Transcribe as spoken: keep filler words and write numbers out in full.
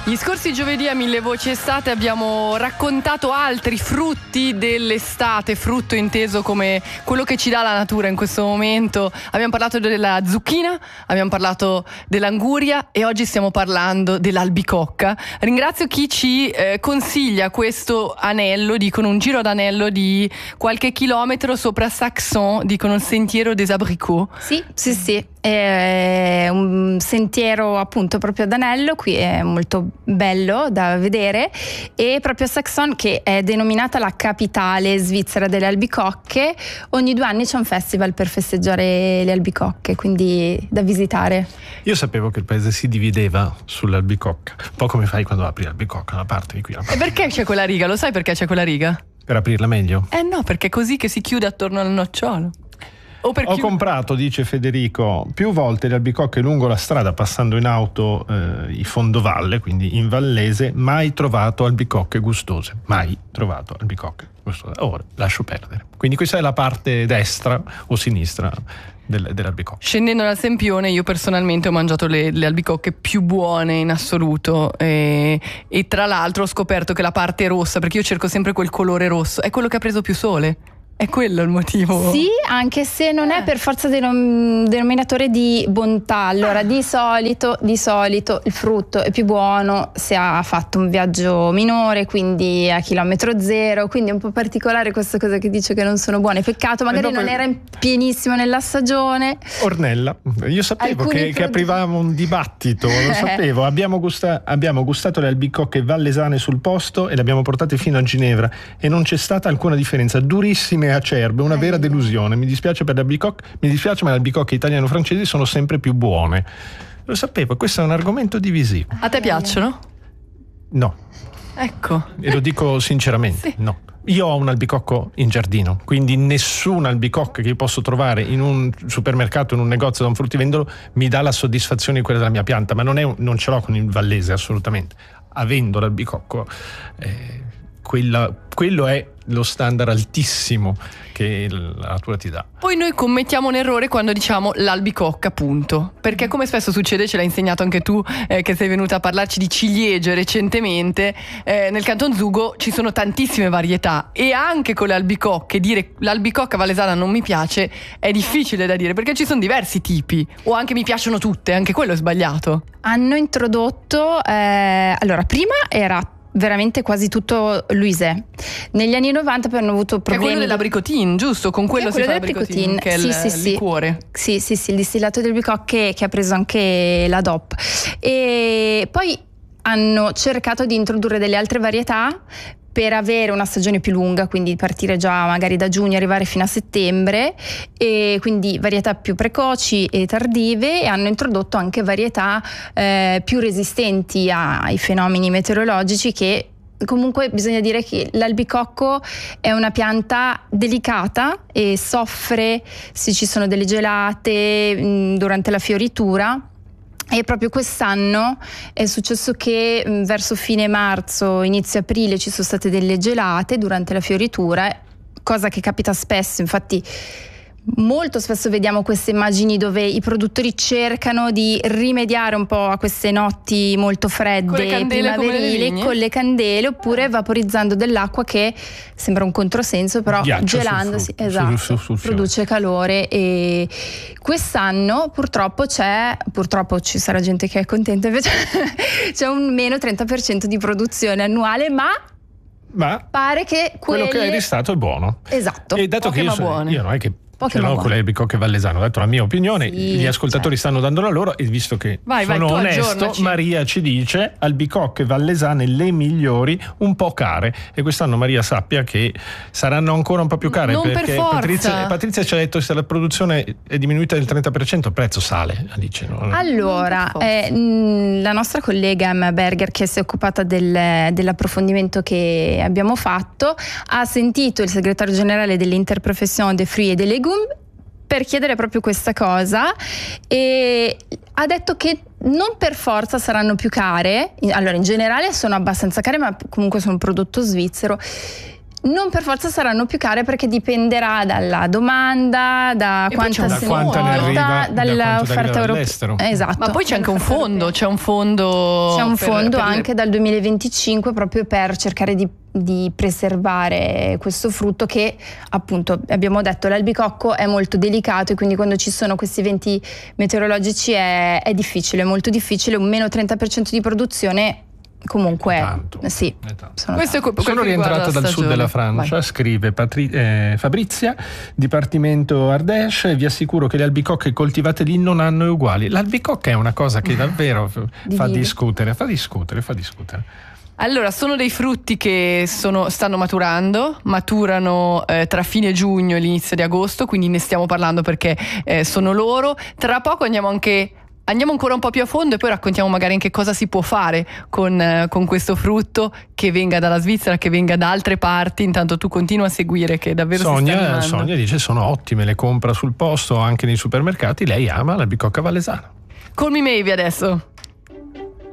Gli scorsi giovedì a Mille Voci Estate abbiamo raccontato altri frutti dell'estate, frutto inteso come quello che ci dà la natura in questo momento. Abbiamo parlato della zucchina, abbiamo parlato dell'anguria e oggi stiamo parlando dell'albicocca. Ringrazio chi ci eh, consiglia questo anello, dicono un giro d'anello di qualche chilometro sopra Saxon, dicono il sentiero des abricots. Sì, sì, sì, è un sentiero appunto proprio d'anello, qui è molto bello da vedere, e proprio Saxon, che è denominata la capitale svizzera delle albicocche, ogni due anni c'è un festival per festeggiare le albicocche, quindi da visitare. Io sapevo che il paese si divideva sull'albicocca, un po' come fai quando apri l'albicocca, una parte di qui, una parte. E perché c'è quella riga? Lo sai perché c'è quella riga? Per aprirla meglio? Eh no, perché è così che si chiude attorno al nocciolo. O per Ho chiud- comprato, dice Federico, più volte le albicocche lungo la strada passando in auto eh, i fondovalle, quindi in vallese, mai trovato albicocche gustose, mai trovato albicocche gustose. Ora lascio perdere. Quindi questa è la parte destra o sinistra del, dell'albicocca. Scendendo dal Sempione, io personalmente ho mangiato le, le albicocche più buone in assoluto, e, e tra l'altro ho scoperto che la parte rossa, perché io cerco sempre quel colore rosso, è quello che ha preso più sole. È quello il motivo? Sì, anche se non eh. è per forza denom- denominatore di bontà. Allora, di solito, di solito il frutto è più buono se ha fatto un viaggio minore, quindi a chilometro zero, quindi è un po' particolare questa cosa che dice che non sono buone. Peccato, magari dopo non il- era in pienissimo nella stagione. Ornella, io sapevo Alcuni che, che prodotti- aprivamo un dibattito, lo sapevo. Abbiamo, gusta- abbiamo gustato le albicocche vallesane sul posto e le abbiamo portate fino a Ginevra e non c'è stata alcuna differenza, durissime e acerbe, una vera delusione. Mi dispiace per le albicocche, mi dispiace, ma le albicocche italiano-francesi sono sempre più buone. Lo sapevo, questo è un argomento divisivo. A te piacciono? No, Ecco. e lo dico sinceramente, Sì. no. Io ho un albicocco in giardino, quindi nessun albicocca che io posso trovare in un supermercato, in un negozio da un fruttivendolo mi dà la soddisfazione di quella della mia pianta, ma non, è un, non ce l'ho con il vallese assolutamente. Avendo l'albicocco, eh, quella, quello è lo standard altissimo che la natura ti dà. Poi noi commettiamo un errore quando diciamo l'albicocca, punto. Perché come spesso succede, ce l'hai insegnato anche tu, eh, che sei venuta a parlarci di ciliegie recentemente, eh, nel Canton Zugo ci sono tantissime varietà, e anche con le albicocche dire l'albicocca valesana non mi piace è difficile da dire, perché ci sono diversi tipi, o anche mi piacciono tutte, anche quello è sbagliato. Hanno introdotto, eh, allora prima era veramente quasi tutto Louisé. Negli anni novanta poi hanno avuto Che è problemi. quello dell'abricotin, giusto? Con quello Che è si fa quello l'abricotin, che è sì, il sì, sì. liquore. Sì, sì, sì, il distillato del albicocche che ha preso anche la D O P. E poi hanno cercato di introdurre delle altre varietà per avere una stagione più lunga, quindi partire già magari da giugno e arrivare fino a settembre, e quindi varietà più precoci e tardive, e hanno introdotto anche varietà eh, più resistenti ai fenomeni meteorologici, che comunque bisogna dire che l'albicocco è una pianta delicata e soffre se ci sono delle gelate mh, durante la fioritura. E proprio quest'anno è successo che mh, verso fine marzo, inizio aprile ci sono state delle gelate durante la fioritura, cosa che capita spesso. Infatti molto spesso vediamo queste immagini dove i produttori cercano di rimediare un po' a queste notti molto fredde, Con le candele come nelle primaverili, vigne? con le candele, oppure vaporizzando dell'acqua, che sembra un controsenso, però Ghiaccio sul gelandosi, frutto, esatto, sul- sul- sul fiore. produce calore. E quest'anno purtroppo c'è, purtroppo ci sarà gente che è contenta, invece c'è un meno trenta per cento di produzione annuale, ma Ma pare che quello quelle... che hai listato è buono. Esatto. E dato Poche che io, ma sono- buone. io non è che Poche ce ma l'ho buone. con le albicocche vallesane, ho detto la mia opinione, Sì, gli ascoltatori certo. stanno dando la loro, e visto che Vai, vai, sono tu onesto, aggiornaci. Maria ci dice albicocche vallesane le migliori, un po' care, e quest'anno Maria sappia che saranno ancora un po' più care, Non per perché forza. Patrizia, Patrizia ci ha detto che se la produzione è diminuita del trenta per cento il prezzo sale, dice, no? Allora, Non per forza. eh, mh, la nostra collega Emma Berger, che si è occupata del- dell'approfondimento che abbiamo fatto, ha sentito il segretario generale dell'Interprofession des Fruits et des Légumes per chiedere proprio questa cosa, e ha detto che non per forza saranno più care. In- allora, in generale sono abbastanza care, ma comunque sono un prodotto svizzero. Non per forza saranno più care, perché dipenderà dalla domanda, da E quanta poi c'è se un ne fondo, porta, da quanto ne dall'offerta arriva europea. dall'estero. Esatto. Ma poi c'è anche un dall'offerta fondo, europea. c'è un fondo. C'è un per- fondo per le- anche dal duemilaventicinque proprio per cercare di, di preservare questo frutto che, appunto, abbiamo detto, l'albicocco è molto delicato, e quindi quando ci sono questi eventi meteorologici è, è difficile, è molto difficile. Un meno trenta per cento di produzione comunque Tanto, sì, è tanto. sono Questo è tanti. que- quel Sono che riguarda rientrata la dal sud stagione. della Francia, Vai. scrive Patri- eh, Fabrizia, Dipartimento Ardèche, vi assicuro che le albicocche coltivate lì non hanno uguali. L'albicocca è una cosa che davvero fa Divide. discutere, fa discutere, fa discutere. Allora, sono dei frutti che sono- stanno maturando, maturano eh, tra fine giugno e l'inizio di agosto, quindi ne stiamo parlando perché eh, sono loro. Tra poco andiamo anche andiamo ancora un po' più a fondo e poi raccontiamo magari anche cosa si può fare con, eh, con questo frutto, che venga dalla Svizzera, che venga da altre parti. Intanto tu continua a seguire, che davvero si sta Sonia, animando. Sonia dice sono ottime, le compra sul posto anche nei supermercati, lei ama l'albicocca valesana. Call me maybe adesso.